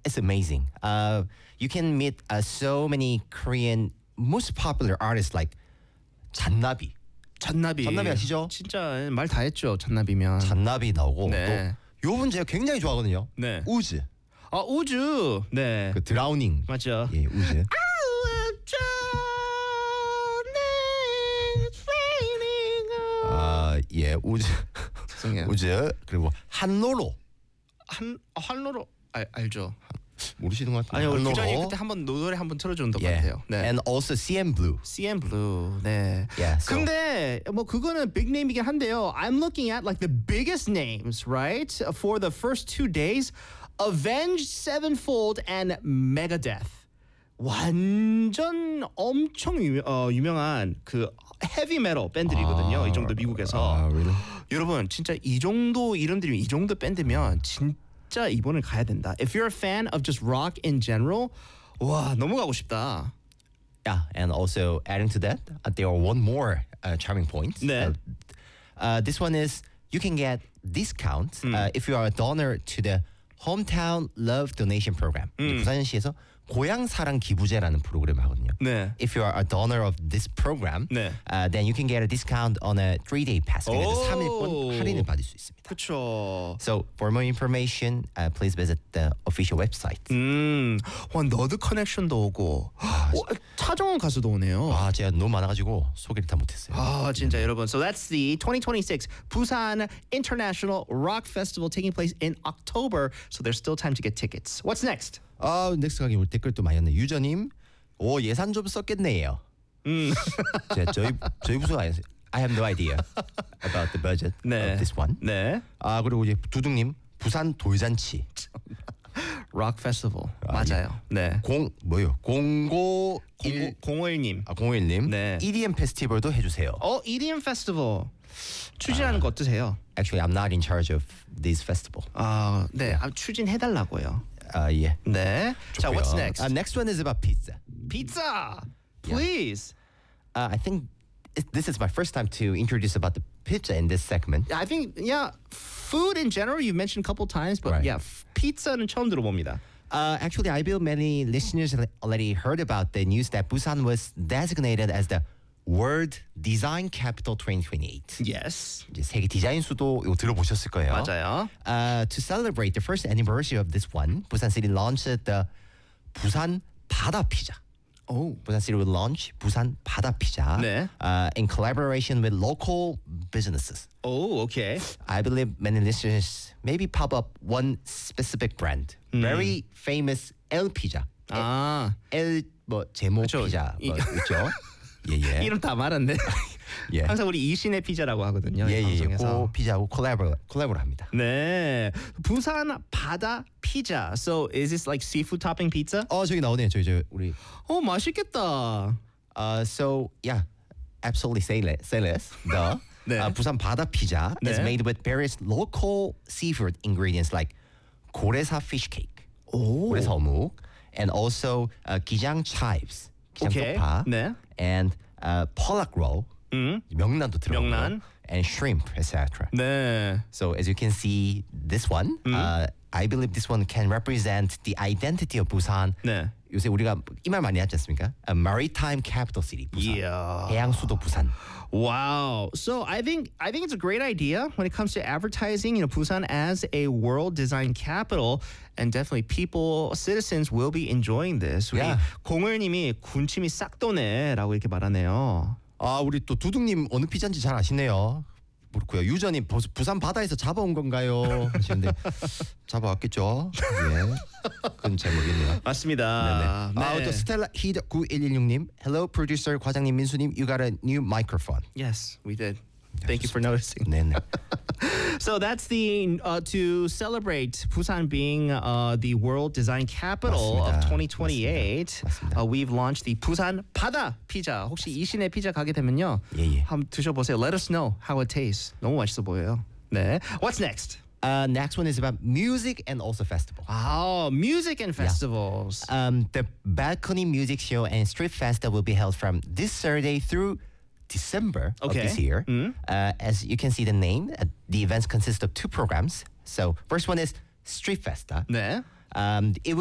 it's amazing. You can meet so many Korean most popular artists like 잔나비. 잔나비 아시죠? 진짜 말 다 했죠. 잔나비면. 잔나비 나오고 네. 또 요분 제가 굉장히 좋아하거든요. 네. 우즈. 우주. 네. 그 드라우닝. 맞죠. 예, 우즈. 예, 우즈. 죄송해요. 우즈. 그리고 한로로. 한로로 알죠. 모르시는 것 같아요. 아니요, 한로로. 규장이 그때 한번 노래 한번 틀어준 것 예. 같아요. 네. And also CN Blue. CN Blue. 네. Yeah, so- 근데 뭐 그거는 big name이긴 한데요. I'm looking at like the biggest names, right? For the first 2 days, Avenged Sevenfold and Megadeth. 완전 엄청 유명한 그 헤비 메tal 밴드이거든요. 이 정도 미국에서. really? 여러분 진짜 이 정도 이름들이 이 정도 밴드면 진짜 이번에 가야 된다. If you're a fan of just rock in general, 와 너무 가고 싶다. Yeah, and also adding to that, there are one more charming point. 네. This one is you can get discount if you are a donor to the Hometown Love Donation Program. 부산시에서 고향 사랑 기부제라는 프로그램을 하거든요. 네. If you are a donor of this program, 네. then you can get a discount on a 3-day pass. 그러니까 오. 3일권 할인을 받을 수 있습니다. 그렇죠. So for more information, please visit the official website. 와 너드 커넥션도 오고 차정원 가수도 오네요. 아, 제가 너무 많아가지고 소개를 다 못했어요. 진짜 여러분. So that's the 2026 Busan International Rock Festival taking place in October. So there's still time to get tickets. What's next? 넥스트 가기 우리 댓글도 많이 왔네. 유저님, 예산 좀 썼겠네요. 저희 부서 I have no idea about the budget of this one. 네. 그리고 이제 두둥님, 부산 돌잔치. Rock Festival. 맞아요. 네. 051님. 051님. 네. EDM 페스티벌도 해주세요. EDM Festival. 추진하는 거 어떠세요? Actually, I'm not in charge of this festival. 네. 추진해달라고요. 예. 네. 자, what's next? Next one is about pizza. Pizza. Please. I think this is my first time to introduce about the pizza in this segment. I think food in general you've mentioned a couple times, but Right. pizza는 처음 들어봅니다. Actually, I believe many listeners already heard about the news that Busan was designated as the World Design Capital 2028. Yes. 이제 세계 디자인 수도 이거 들어보셨을 거예요. 맞아요. To celebrate the first anniversary of this one, Busan City launched the 부산 바다 피자. Busan City will launch 부산 바다 피자 네. in collaboration with local businesses. Okay. I believe many listeners maybe pop up one specific brand. Very famous El Pizza. El 제모 그쵸. 피자 있죠? 예. 이름 다 말았네. 예. 항상 우리 이신의 피자라고 하거든요. 이 예. 방송에서. 그 피자하고 콜라보를 합니다. 네. 부산 바다 피자. So is this like seafood topping pizza? 저기 나오네요. 우리. 맛있겠다. So yeah, absolutely say less. The 네. 부산 바다 피자 is 네. made with various local seafood ingredients like 고래사 fish cake, 고래사 어묵, and also 기장 chives, 기장 Okay. 쪽파, 네. and pollock roll, 명란도 들어가고, 명란. and shrimp, etc. 네. So as you can see, this one, I believe this one can represent the identity of Busan. 네. 요새 우리가 이 말 많이 하지 않습니까? A maritime capital city, 부산. Yeah. 해양 수도 부산. Wow. So I think it's a great idea when it comes to advertising, Busan as a world design capital, and definitely citizens will be enjoying this. 우리 Yeah. 공을님이 군침이 싹 도네라고 이렇게 말하네요. 우리 또 두둥님 어느 피자인지 잘 아시네요. 그렇고요. 유저님 부산 바다에서 잡아온 건가요? 하시는데 잡아왔겠죠. 예. 그건 잘 모르겠네요. 맞습니다. 또 스텔라 히드 9116님, hello producer 과장님 민수님, you got a new microphone. Yes, we did. Thank you for noticing. 네네. So that's the to celebrate Busan being the World Design Capital 맞습니다. of 2028. 맞습니다. We've launched the Busan 바다 피자. 혹시 이신의 피자 가게 되면요, 예. 한번 드셔보세요. Let us know how it tastes. 너무 맛있어 보여요. 네. What's next? Next one is about music and also festival. Music and festivals. The balcony music show and street festa will be held from this Saturday through December of this year. As you can see the name, the events consist of two programs. So first one is Street Festa. 네. It will